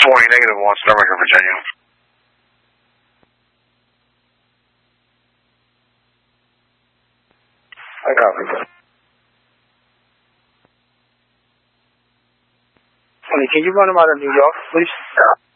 20, -1, Starmaker, Virginia. I copy that. 20, can you run him out of New York, please? Yeah.